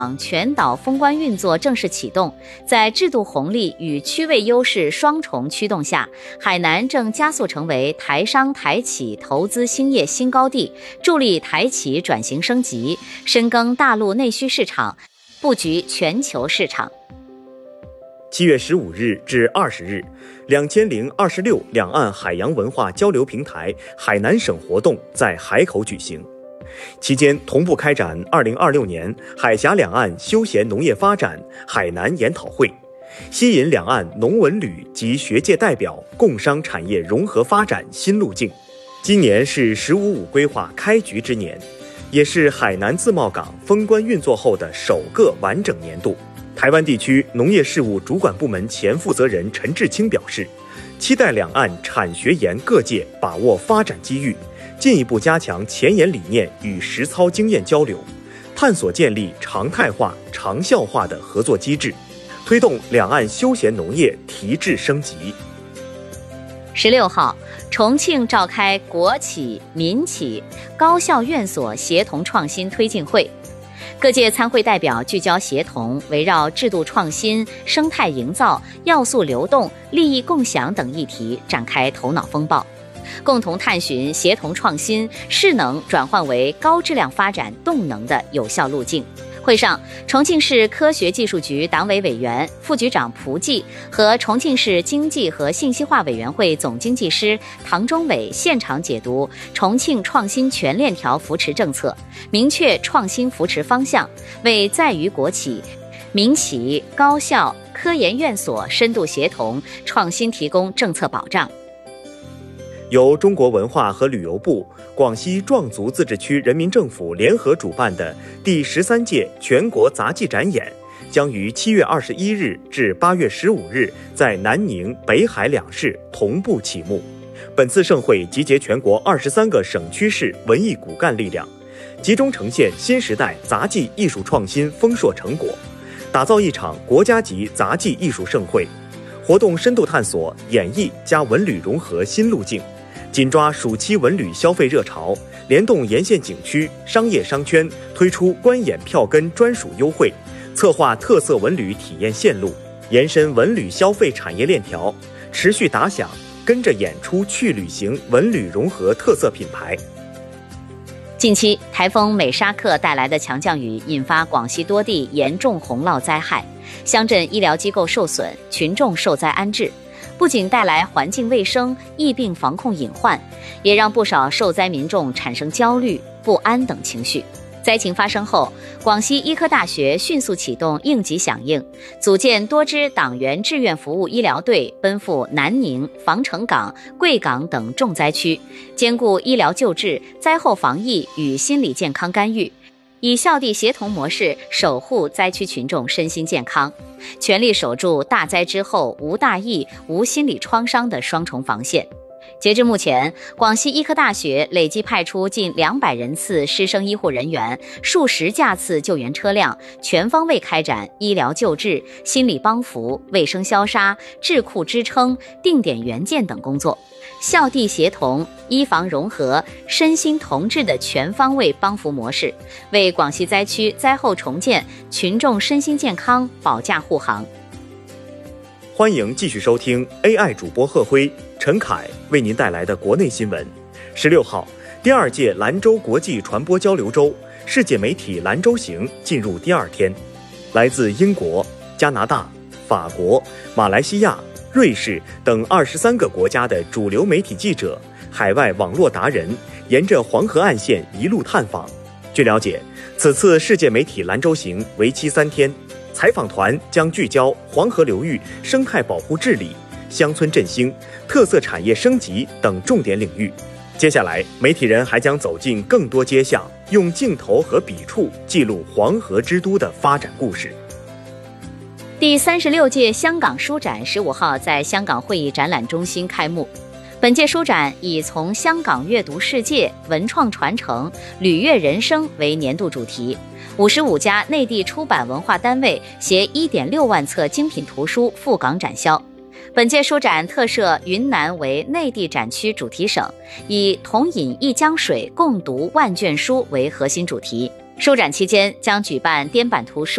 全岛封关运作正式启动，在制度红利与区位优势双重驱动下，海南正加速成为台商台企投资兴业新高地，助力台企转型升级，深耕大陆内需市场，布局全球市场。 7月15日至20日，2026两岸海洋文化交流平台海南省活动在海口举行。期间同步开展2026年海峡两岸休闲农业发展海南研讨会，吸引两岸农文旅及学界代表共商产业融合发展新路径。今年是“15+5”规划开局之年，也是海南自贸港封关运作后的首个完整年度。台湾地区农业事务主管部门前负责人陈志清表示，期待两岸产学研各界把握发展机遇，进一步加强前沿理念与实操经验交流，探索建立常态化、长效化的合作机制，推动两岸休闲农业提质升级。 16号，重庆召开国企、民企、高校院所协同创新推进会，各界参会代表聚焦协同，围绕制度创新、生态营造、要素流动、利益共享等议题展开头脑风暴，共同探寻协同创新势能转换为高质量发展动能的有效路径。会上，重庆市科学技术局党委委员、副局长蒲骥和重庆市经济和信息化委员会总经济师唐忠伟现场解读重庆创新全链条扶持政策，明确创新扶持方向，为在渝国企、民企、高校、科研院所深度协同创新提供政策保障。 由中国文化和旅游部、广西壮族自治区人民政府联合主办的第13届全国杂技展演，将于7月21日至8月15日在南宁、北海两市同步启幕。本次盛会集结全国23个省区市文艺骨干力量，集中呈现新时代杂技艺术创新丰硕成果，打造一场国家级杂技艺术盛会。活动深度探索演艺加文旅融合新路径，紧抓暑期文旅消费热潮，联动沿线景区、商业商圈，推出观演票根专属优惠，策划特色文旅体验线路，延伸文旅消费产业链条，持续打响跟着演出去旅行文旅融合特色品牌。 近期台风美沙克带来的强降雨引发广西多地严重洪涝灾害，乡镇医疗机构受损，群众受灾安置，不仅带来环境卫生、疫病防控隐患，也让不少受灾民众产生焦虑、不安等情绪。灾情发生后，广西医科大学迅速启动应急响应，组建多支党员志愿服务医疗队，奔赴南宁、防城港、贵港等重灾区，兼顾医疗救治、灾后防疫与心理健康干预，以校地协同模式守护灾区群众身心健康，全力守住大灾之后无大疫、无心理创伤的双重防线。截至目前，广西医科大学累计派出近200人次师生医护人员、数十架次救援车辆，全方位开展医疗救治、心理帮扶、卫生消杀、智库支撑、定点援建等工作，校地协同、医防融合、身心同治的全方位帮扶模式，为广西灾区灾后重建、群众身心健康保驾护航。 欢迎继续收听 AI 主播贺辉、陈凯为您带来的国内新闻。16号，第2届兰州国际传播交流周世界媒体兰州行进入第2天，来自英国、加拿大、法国、马来西亚、瑞士等23个国家的主流媒体记者、海外网络达人沿着黄河岸线一路探访。据了解，此次世界媒体兰州行为期3天，采访团将聚焦黄河流域生态保护治理、乡村振兴、特色产业升级等重点领域。接下来，媒体人还将走进更多街巷，用镜头和笔触记录黄河之都的发展故事。 第36届香港书展15号在香港会议展览中心开幕。本届书展以从香港阅读世界、文创传承、旅阅人生为年度主题，55家内地出版文化单位携1.6万册精品图书赴港展销。本届书展特设云南为内地展区主题省，以同饮一江水，共读万卷书为核心主题。 书展期间将举办颠版图书